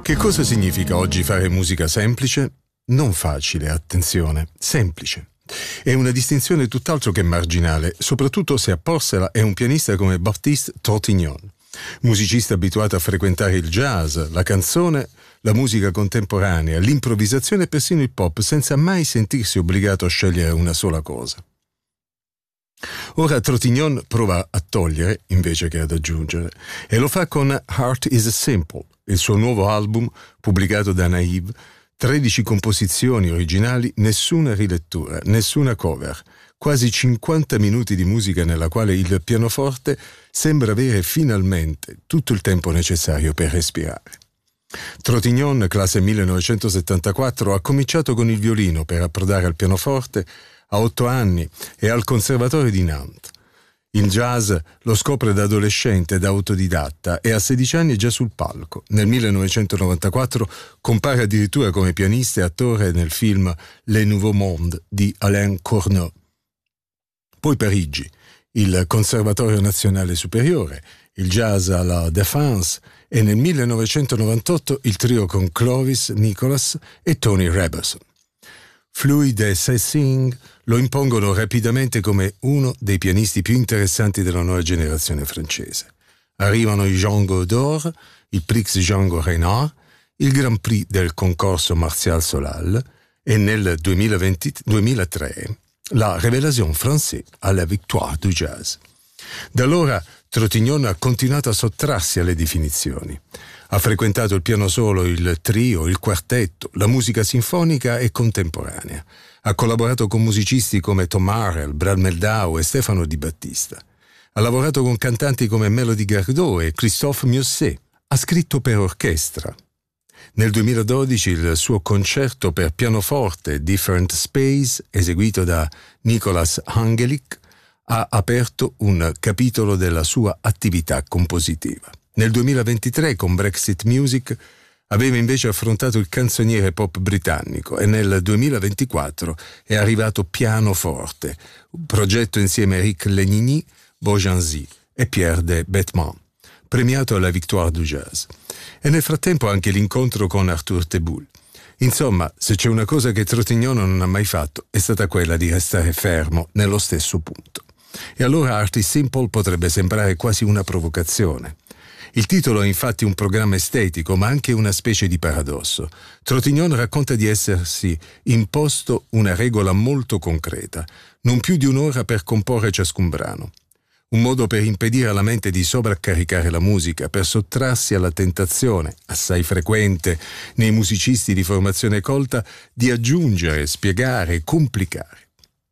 Che cosa significa oggi fare musica semplice? Non facile, attenzione, semplice. È una distinzione tutt'altro che marginale, soprattutto se a porsela è un pianista come Baptiste Trintignant, musicista abituato a frequentare il jazz, la canzone, la musica contemporanea, l'improvvisazione e persino il pop, senza mai sentirsi obbligato a scegliere una sola cosa. Ora Trintignant prova a togliere invece che ad aggiungere, e lo fa con Heart is Simple, il suo nuovo album pubblicato da Naive. 13 composizioni originali, nessuna rilettura, nessuna cover, quasi 50 minuti di musica nella quale il pianoforte sembra avere finalmente tutto il tempo necessario per respirare. Trintignant, classe 1974, ha cominciato con il violino per approdare al pianoforte a 8 anni e al Conservatorio di Nantes. Il jazz lo scopre da adolescente, da autodidatta, e a 16 anni è già sul palco. Nel 1994 compare addirittura come pianista e attore nel film Le Nouveau Monde di Alain Corneau. Poi Parigi, il Conservatorio Nazionale Superiore, il jazz alla Défense e nel 1998 il trio con Clovis Nicholas e Tony Roberson. Fluid e Cessing lo impongono rapidamente come uno dei pianisti più interessanti della nuova generazione francese. Arrivano i Django d'Or, il Prix Django Reinhardt, il Grand Prix del concorso Martial Solal e nel 2003 la Révélation Française à la Victoire du Jazz. Da allora Trintignant ha continuato a sottrarsi alle definizioni. Ha frequentato il piano solo, il trio, il quartetto, la musica sinfonica e contemporanea. Ha collaborato con musicisti come Tom Arel, Brad Meldau e Stefano Di Battista. Ha lavorato con cantanti come Melody Gardot e Christophe Musset. Ha scritto per orchestra. Nel 2012 il suo concerto per pianoforte Different Space, eseguito da Nicolas Hangelik, ha aperto un capitolo della sua attività compositiva. Nel 2023, con Brexit Music, aveva invece affrontato il canzoniere pop britannico e nel 2024 è arrivato Pianoforte, un progetto insieme a Rick Lenigny, Beaugency e Pierre de Bettman, premiato alla Victoire du Jazz. E nel frattempo anche l'incontro con Arthur Teboul. Insomma, se c'è una cosa che Trintignant non ha mai fatto, è stata quella di restare fermo nello stesso punto. E allora Heart is Simple potrebbe sembrare quasi una provocazione. Il titolo è infatti un programma estetico, ma anche una specie di paradosso. Trintignant racconta di essersi imposto una regola molto concreta, non più di un'ora per comporre ciascun brano. Un modo per impedire alla mente di sovraccaricare la musica, per sottrarsi alla tentazione, assai frequente nei musicisti di formazione colta, di aggiungere, spiegare, complicare.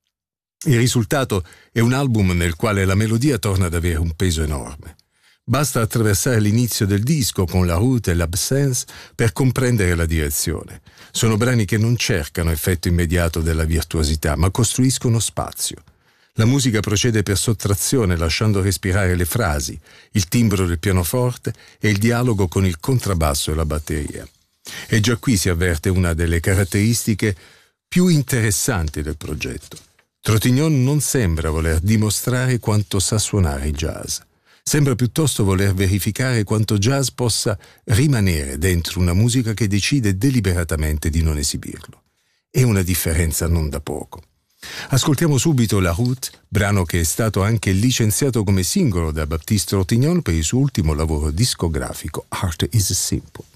Il risultato è un album nel quale la melodia torna ad avere un peso enorme. Basta attraversare l'inizio del disco con La Route e l'Absence per comprendere la direzione. Sono brani che non cercano effetto immediato della virtuosità, ma costruiscono spazio. La musica procede per sottrazione, lasciando respirare le frasi, il timbro del pianoforte e il dialogo con il contrabbasso e la batteria. E già qui si avverte una delle caratteristiche più interessanti del progetto. Trintignant non sembra voler dimostrare quanto sa suonare il jazz. Sembra piuttosto voler verificare quanto jazz possa rimanere dentro una musica che decide deliberatamente di non esibirlo. È una differenza non da poco. Ascoltiamo subito La Route, brano che è stato anche licenziato come singolo da Baptiste Trintignant per il suo ultimo lavoro discografico, Heart is Simple.